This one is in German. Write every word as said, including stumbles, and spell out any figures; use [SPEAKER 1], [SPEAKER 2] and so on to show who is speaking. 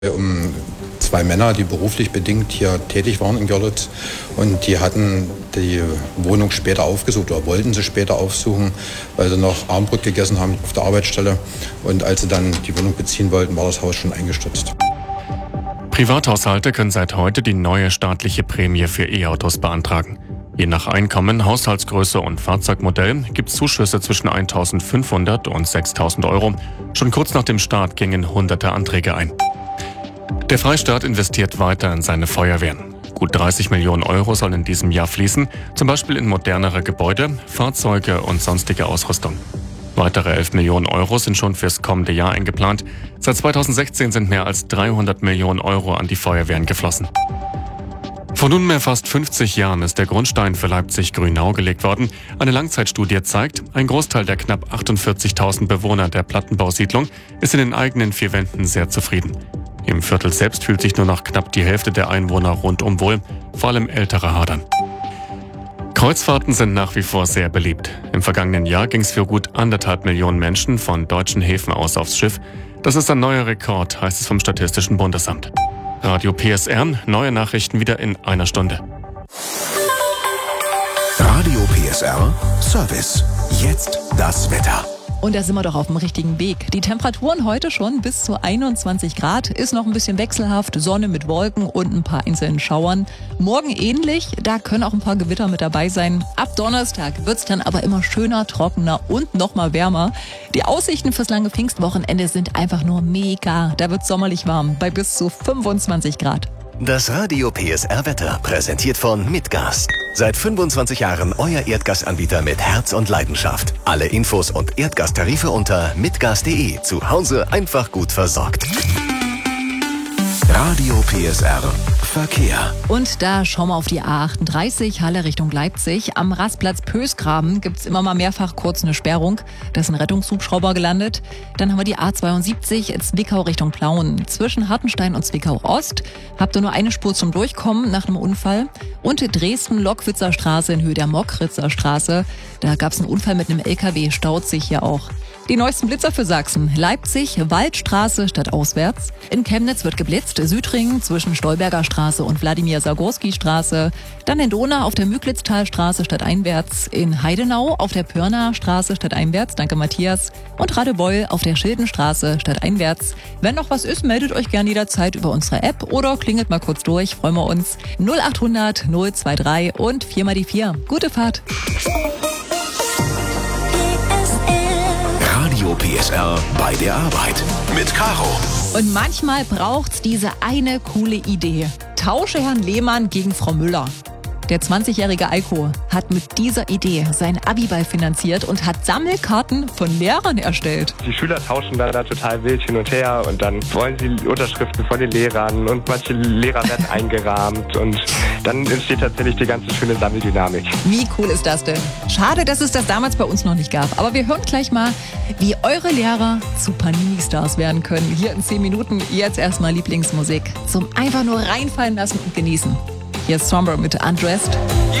[SPEAKER 1] Um zwei Männer, die beruflich bedingt hier tätig waren in Görlitz, und die hatten die Wohnung später aufgesucht oder wollten sie später aufsuchen, weil sie noch Armbrot gegessen haben auf der Arbeitsstelle, und als sie dann die Wohnung beziehen wollten, war das Haus schon eingestürzt.
[SPEAKER 2] Privathaushalte können seit heute die neue staatliche Prämie für E-Autos beantragen. Je nach Einkommen, Haushaltsgröße und Fahrzeugmodell gibt es Zuschüsse zwischen eintausendfünfhundert und sechstausend Euro. Schon kurz nach dem Start gingen hunderte Anträge ein. Der Freistaat investiert weiter in seine Feuerwehren. Gut dreißig Millionen Euro sollen in diesem Jahr fließen, zum Beispiel in modernere Gebäude, Fahrzeuge und sonstige Ausrüstung. Weitere elf Millionen Euro sind schon fürs kommende Jahr eingeplant. Seit zweitausendsechzehn sind mehr als dreihundert Millionen Euro an die Feuerwehren geflossen. Vor nunmehr fast fünfzig Jahren ist der Grundstein für Leipzig-Grünau gelegt worden. Eine Langzeitstudie zeigt, ein Großteil der knapp achtundvierzigtausend Bewohner der Plattenbausiedlung ist in den eigenen vier Wänden sehr zufrieden. Im Viertel selbst fühlt sich nur noch knapp die Hälfte der Einwohner rundum wohl, vor allem ältere hadern. Kreuzfahrten sind nach wie vor sehr beliebt. Im vergangenen Jahr ging es für gut anderthalb Millionen Menschen von deutschen Häfen aus aufs Schiff. Das ist ein neuer Rekord, heißt es vom Statistischen Bundesamt. Radio P S R, neue Nachrichten wieder in einer Stunde.
[SPEAKER 3] Radio P S R, Service. Jetzt das Wetter.
[SPEAKER 4] Und da sind wir doch auf dem richtigen Weg. Die Temperaturen heute schon bis zu einundzwanzig Grad. Ist noch ein bisschen wechselhaft. Sonne mit Wolken und ein paar einzelnen Schauern. Morgen ähnlich. Da können auch ein paar Gewitter mit dabei sein. Ab Donnerstag wird's dann aber immer schöner, trockener und noch mal wärmer. Die Aussichten fürs lange Pfingstwochenende sind einfach nur mega. Da wird's sommerlich warm. Bei bis zu fünfundzwanzig Grad.
[SPEAKER 3] Das Radio P S R Wetter präsentiert von Mitgas. Seit fünfundzwanzig Jahren euer Erdgasanbieter mit Herz und Leidenschaft. Alle Infos und Erdgastarife unter mitgas punkt de. Zu Hause einfach gut versorgt. Radio P S R Verkehr.
[SPEAKER 4] Und da schauen wir auf die A achtunddreißig, Halle Richtung Leipzig. Am Rastplatz Pösgraben gibt's immer mal mehrfach kurz eine Sperrung. Da ist ein Rettungshubschrauber gelandet. Dann haben wir die A zweiundsiebzig, Zwickau Richtung Plauen. Zwischen Hartenstein und Zwickau Ost habt ihr nur eine Spur zum Durchkommen nach einem Unfall. Und Dresden-Lockwitzer Straße in Höhe der Mockritzer Straße. Da gab's einen Unfall mit einem L K W, staut sich hier auch. Die neuesten Blitzer für Sachsen. Leipzig, Waldstraße statt auswärts. In Chemnitz wird geblitzt. Südringen zwischen Stolberger Straße und Wladimir-Sagorski-Straße. Dann in Donau auf der Müglitztalstraße statt einwärts. In Heidenau auf der Pörner Straße statt einwärts. Danke, Matthias. Und Radebeul auf der Schildenstraße statt einwärts. Wenn noch was ist, meldet euch gerne jederzeit über unsere App oder klingelt mal kurz durch. Freuen wir uns. null achthundert null drei und vier mal die vier. Gute Fahrt.
[SPEAKER 3] Radio P S R bei der Arbeit mit Caro.
[SPEAKER 4] Und manchmal braucht's diese eine coole Idee. Tausche Herrn Lehmann gegen Frau Müller. Der zwanzigjährige Eiko hat mit dieser Idee sein Abiball finanziert und hat Sammelkarten von Lehrern erstellt.
[SPEAKER 5] Die Schüler tauschen dann da total wild hin und her und dann wollen sie Unterschriften von den Lehrern und manche Lehrer werden eingerahmt und dann entsteht tatsächlich die ganze schöne Sammeldynamik.
[SPEAKER 4] Wie cool ist das denn? Schade, dass es das damals bei uns noch nicht gab. Aber wir hören gleich mal, wie eure Lehrer zu Panini-Stars werden können. Hier in zehn Minuten jetzt erstmal Lieblingsmusik zum einfach nur reinfallen lassen und genießen. Hier ist Somber mit Undressed.